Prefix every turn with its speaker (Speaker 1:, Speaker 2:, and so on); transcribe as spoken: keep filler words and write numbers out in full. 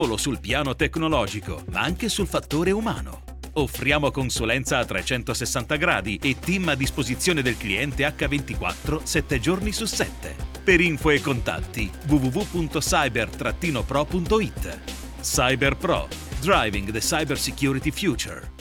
Speaker 1: solo sul piano tecnologico, ma anche sul fattore umano. Offriamo consulenza a trecentosessanta gradi e team a disposizione del cliente acca ventiquattro, sette giorni su sette. Per info e contatti w w w punto cyber pro punto it. CyberPro, driving the cybersecurity future.